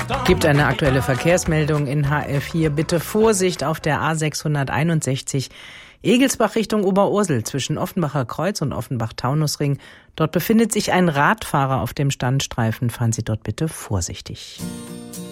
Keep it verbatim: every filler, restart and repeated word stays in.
Gibt eine aktuelle Verkehrsmeldung in H L vier. Bitte Vorsicht auf der A sechshunderteinundsechzig Egelsbach Richtung Oberursel zwischen Offenbacher Kreuz und Offenbach-Taunusring. Dort befindet sich ein Radfahrer auf dem Standstreifen. Fahren Sie dort bitte vorsichtig.